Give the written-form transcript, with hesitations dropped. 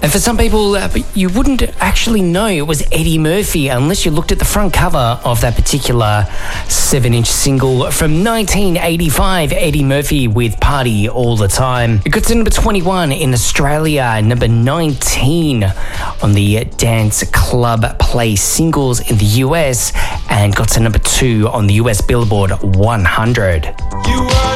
And for some people, you wouldn't actually know it was Eddie Murphy unless you looked at the front cover of that particular 7-inch single from 1985, Eddie Murphy with Party All the Time. It got to number 21 in Australia, number 19 on the Dance Club Play Singles in the US, and got to number 2 on the US Billboard 100.